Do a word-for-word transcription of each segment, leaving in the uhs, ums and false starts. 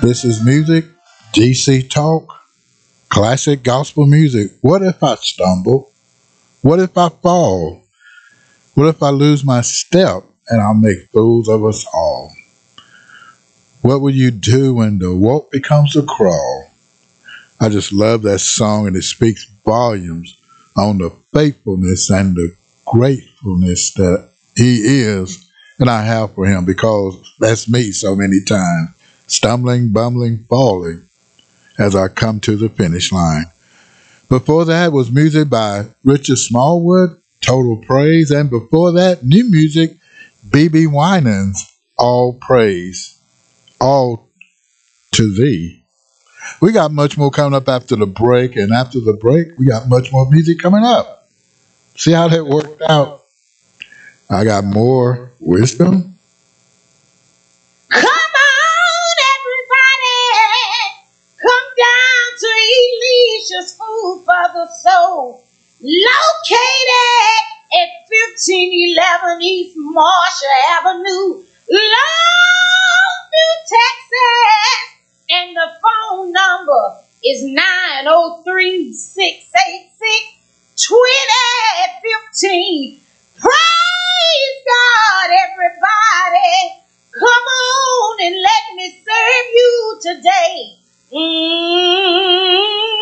This is music, D C Talk, classic gospel music. What if I stumble? What if I fall? What if I lose my step and I'll make fools of us all? What will you do when the walk becomes a crawl? I just love that song, and it speaks volumes on the faithfulness and the gratefulness that he is and I have for him, because that's me so many times, stumbling, bumbling, falling as I come to the finish line. Before that was music by Richard Smallwood, Total Praise, and before that, new music, B B Winans, All Praise, All to Thee. We got much more coming up after the break, and after the break, we got much more music coming up. See how that worked out? I got more wisdom. Come on, everybody. Come down to Alicia's Food for the Soul, located at fifteen eleven East Marshall Avenue, Longview, Texas. And the phone number is nine oh three, six eight six, two oh one five. Praise God, everybody. Come on and let me serve you today. Mm-hmm.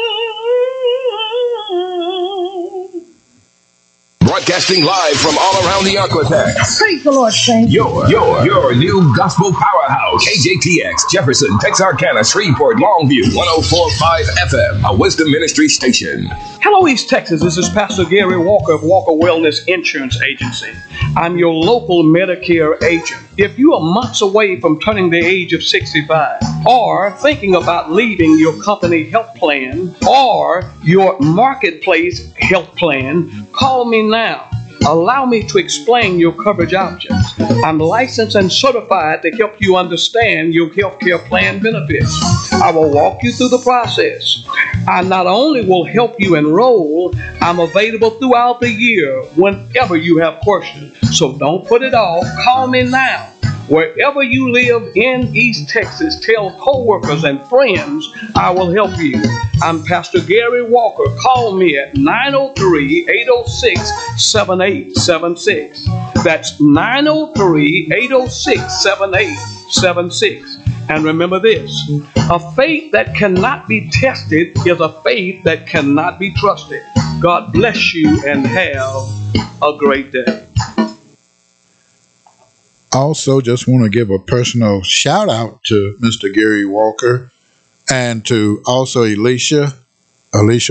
Broadcasting live from all around the Aquatex. Praise the Lord, saints. Your, your, your new gospel powerhouse. K J T X, Jefferson, Texarkana, Shreveport, Longview, one oh four point five F M, a Wisdom Ministry station. Hello, East Texas. This is Pastor Gary Walker of Walker Wellness Insurance Agency. I'm your local Medicare agent. If you are months away from turning the age of sixty-five, or thinking about leaving your company health plan or your marketplace health plan, call me now. Allow me to explain your coverage options. I'm licensed and certified to help you understand your health care plan benefits. I will walk you through the process. I not only will help you enroll, I'm available throughout the year whenever you have questions. So don't put it off. Call me now. Wherever you live in East Texas, tell co-workers and friends I will help you. I'm Pastor Gary Walker. Call me at nine oh three, eight oh six, seven eight seven six. That's nine oh three, eight oh six, seven eight seven six. And remember this, a faith that cannot be tested is a faith that cannot be trusted. God bless you and have a great day. Also, just want to give a personal shout out to Mister Gary Walker and to also Alicia, Alicia